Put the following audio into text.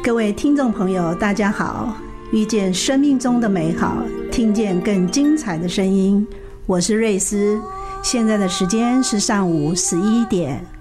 各位听众朋友大家好，遇见生命中的美好，听见更精彩的声音，我是瑞斯，现在的时间是上午11点。